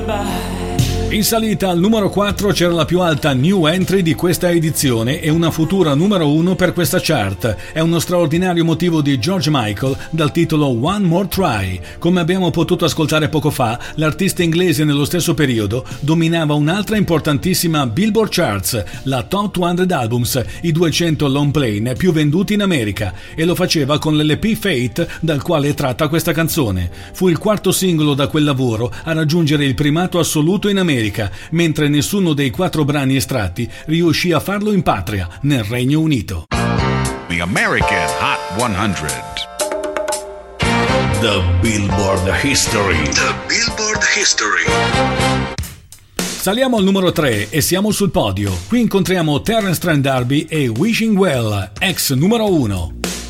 In salita al numero 4 c'era la più alta new entry di questa edizione e una futura numero 1 per questa chart. È uno straordinario motivo di George Michael dal titolo One More Try. Come abbiamo potuto ascoltare poco fa, l'artista inglese nello stesso periodo dominava un'altra importantissima Billboard Charts, la Top 200 Albums, i 200 long play più venduti in America, e lo faceva con l'LP Fate dal quale è tratta questa canzone. Fu il quarto singolo da quel lavoro a raggiungere il primato assoluto in America, mentre nessuno dei 4 brani estratti riuscì a farlo in patria, nel Regno Unito. The American Hot 100. The Billboard History. The Billboard History. Saliamo al numero 3 e siamo sul podio. Qui incontriamo Terence Trent D'Arby e Wishing Well, ex numero 1.